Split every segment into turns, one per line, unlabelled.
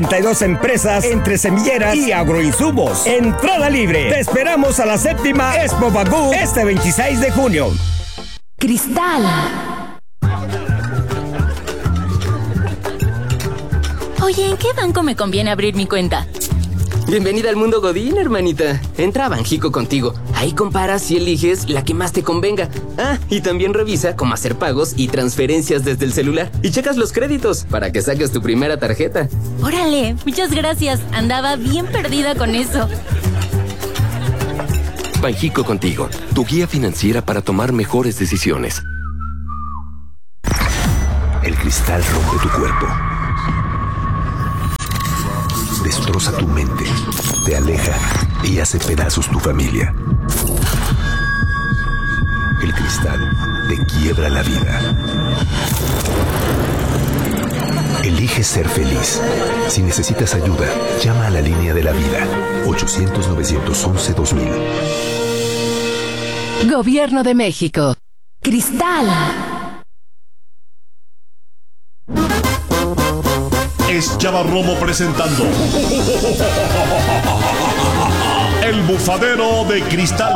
32 empresas entre semilleras y agroinsumos. Entrada libre. Te esperamos a la 7ª Expo Bagú este 26 de junio.
Cristal.
Oye, ¿en qué banco me conviene abrir mi cuenta?
Bienvenida al mundo Godín, hermanita. Entra a Banjico Contigo. Ahí comparas y eliges la que más te convenga. Ah, y también revisa cómo hacer pagos y transferencias desde el celular. Y checas los créditos para que saques tu primera tarjeta.
Órale, muchas gracias. Andaba bien perdida con eso.
Banjico Contigo, tu guía financiera para tomar mejores decisiones.
El cristal rompe tu cuerpo. Destroza tu mente, te aleja y hace pedazos tu familia. El cristal te quiebra la vida. Elige ser feliz. Si necesitas ayuda, llama a la línea de la vida. 800-911-2000.
Gobierno de México. Cristal.
Es Chava Romo presentando El Bufadero de Cristal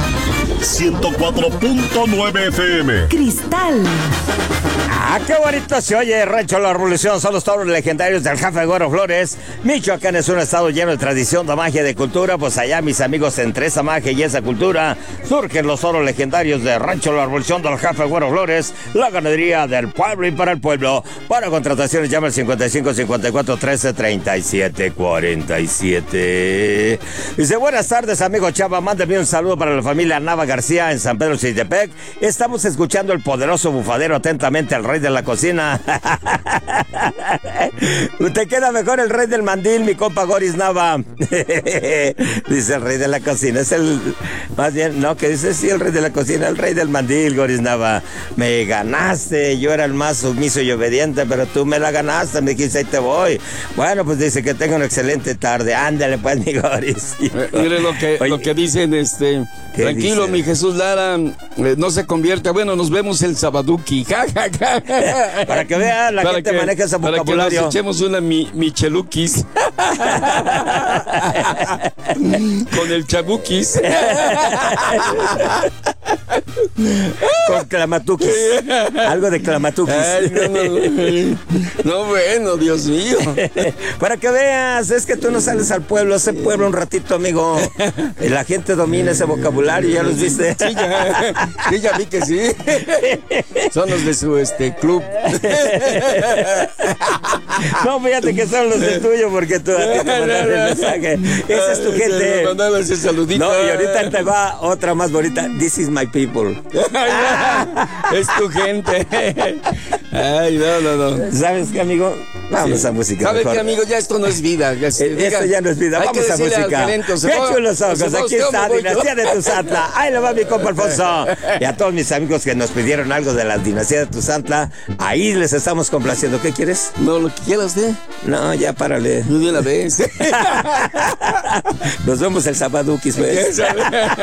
104.9 FM.
Cristal.
¡Ah, qué bonito se oye! Rancho La Revolución son los toros legendarios del Jefe Güero Flores. Michoacán es un estado lleno de tradición, de magia y de cultura. Pues allá, mis amigos, entre esa magia y esa cultura surgen los toros legendarios de Rancho La Revolución del Jefe Güero Flores, la ganadería del pueblo y para el pueblo. Para contrataciones llama al 55 54 13 37 47. Dice: buenas tardes, amigo Chava. Mándeme un saludo para la familia Nava García en San Pedro Xiltepec. Estamos escuchando el poderoso bufadero atentamente al rey de la cocina. Te queda mejor el rey del mandil, mi compa Goris Nava. Dice el rey de la cocina. Es el... Más bien, no, que dice sí, el rey de la cocina, el rey del mandil, Goris Nava. Me ganaste, yo era el más sumiso y obediente, pero tú me la ganaste, me dijiste, ahí te voy. Bueno, pues dice que tenga una excelente tarde. Ándale pues, mi Goris.
Mire lo que dicen, tranquilo,
dice?
Mi Jesús Lara, no se convierte. Bueno, nos vemos el sabaduki.
Para que vea la gente maneja ese vocabulario.
Para que nos echemos una michelukis. Con el chabukis.
Con clamatukis. Algo de clamatukis.
Ay, no, bueno, Dios mío.
Para que veas, es que tú no sales al pueblo, ese pueblo un ratito, amigo. Y la gente domina ese vocabulario, ¿ya los viste?
Sí, ya vi que sí. Son los de su club.
No, fíjate que son los del tuyo, porque tú a ti te mandaron el mensaje. Esa es tu gente.
Mandaron ese saludito.
No, y ahorita te va otra más bonita. This is my people.
Es tu gente. Ay, no.
¿Sabes qué, amigo? Vamos a música.
¿Sabes
mejor.
qué, amigo? Ya esto no es vida.
Esto ya no es vida. Vamos a música. ¡Qué chulos ojos! Aquí está Dinastía de Tuzantla. Ahí le va mi compa Alfonso. Y a todos mis amigos que nos pidieron algo de la Dinastía de Tuzantla, ahí les estamos complaciendo. ¿Qué quieres?
No, lo que quieras,
No, ya párale.
No de una vez.
Nos vemos el Sabadukis, pues.